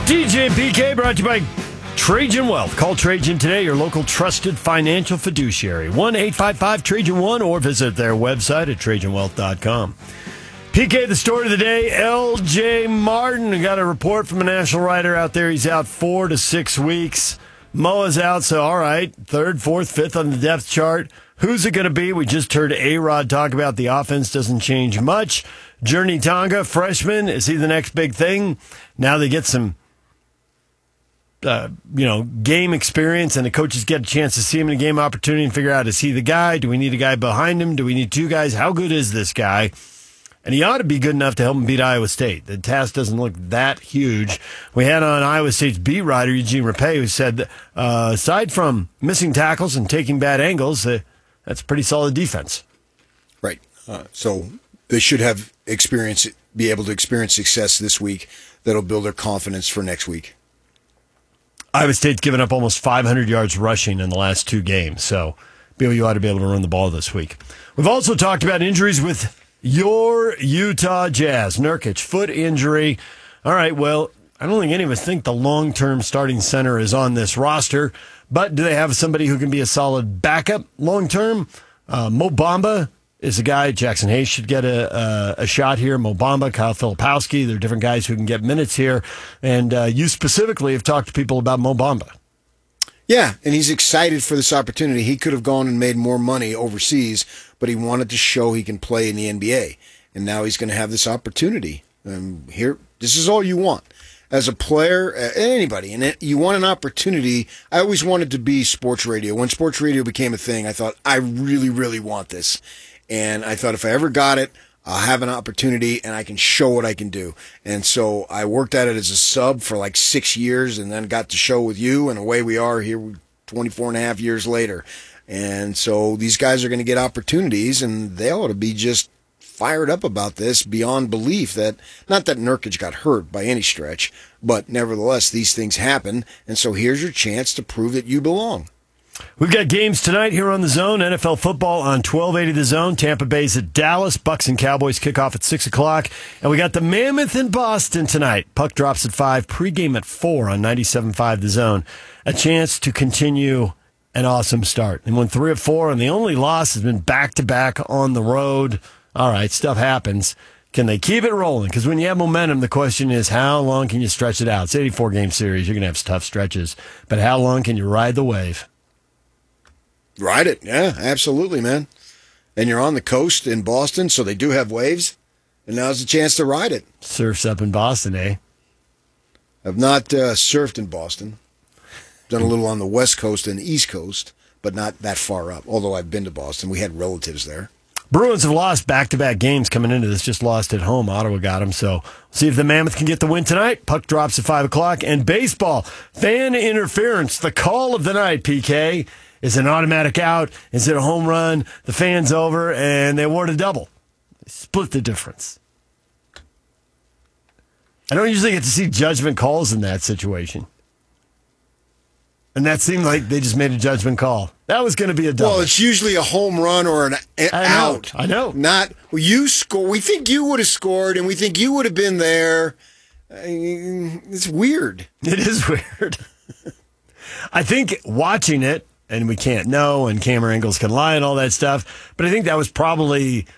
DJ and PK brought to you by Trajan Wealth. Call Trajan today, your local trusted financial fiduciary. 1-855-TRAJAN1 or visit their website at TrajanWealth.com. PK, the story of the day, L.J. Martin. We got a report from a national writer out there. He's out 4 to 6 weeks. Moa's out, so all right, 3rd, 4th, 5th on the depth chart. Who's it going to be? We just heard A-Rod talk about the offense doesn't change much. Journey Tonga, freshman, is he the next big thing? Now they get some game experience, and the coaches get a chance to see him in a game opportunity and figure out, is he the guy? Do we need a guy behind him? Do we need 2 guys? How good is this guy? And he ought to be good enough to help him beat Iowa State. The task doesn't look that huge. We had on Iowa State's beat writer, Eugene Rapay, who said, aside from missing tackles and taking bad angles, that's a pretty solid defense. Right. So they should have be able to experience success this week that'll build their confidence for next week. Iowa State's given up almost 500 yards rushing in the last 2 games, so BYU ought to be able to run the ball this week. We've also talked about injuries with your Utah Jazz. Nurkic, foot injury. All right, well, I don't think any of us think the long-term starting center is on this roster, but do they have somebody who can be a solid backup long-term? Mo Bamba is a guy. Jackson Hayes should get a shot here. Mo Bamba, Kyle Filipowski, they're different guys who can get minutes here. And you specifically have talked to people about Mo Bamba. Yeah, and he's excited for this opportunity. He could have gone and made more money overseas, but he wanted to show he can play in the NBA. And now he's going to have this opportunity. This is all you want. As a player, anybody, and you want an opportunity. I always wanted to be sports radio. When sports radio became a thing, I thought, I really, really want this. And I thought if I ever got it, I'll have an opportunity and I can show what I can do. And so I worked at it as a sub for like 6 years and then got to show with you, and away we are here 24 and a half years later. And so these guys are going to get opportunities, and they ought to be just fired up about this beyond belief. That not that Nurkic got hurt by any stretch, but nevertheless, these things happen. And so here's your chance to prove that you belong. We've got games tonight here on The Zone. NFL football on 1280 The Zone. Tampa Bay's at Dallas. Bucks and Cowboys kick off at 6 o'clock. And we got the Mammoth in Boston tonight. Puck drops at 5. Pregame at 4 on 97.5 The Zone. A chance to continue an awesome start. And went 3 of 4, and the only loss has been back-to-back on the road. All right, stuff happens. Can they keep it rolling? Because when you have momentum, the question is, how long can you stretch it out? It's an 84-game series. You're going to have tough stretches. But how long can you ride the wave? Ride it. Yeah, absolutely, man. And you're on the coast in Boston, so they do have waves, and now's the chance to ride it. Surf's up in Boston, eh? I've not surfed in Boston. Done a little on the West Coast and East Coast, but not that far up, although I've been to Boston. We had relatives there. Bruins have lost back-to-back games coming into this, just lost at home. Ottawa got them, so see if the Mammoth can get the win tonight. Puck drops at 5 o'clock. And baseball, fan interference, the call of the night, PK. Is it an automatic out? Is it a home run? The fan's over, and they award a double. They split the difference. I don't usually get to see judgment calls in that situation. And that seemed like they just made a judgment call. That was going to be a double. Well, it's usually a home run or an out. I know. Not, you score. We think you would have scored, and we think you would have been there. It's weird. It is weird. I think watching it, and we can't know, and camera angles can lie and all that stuff, but I think that was probably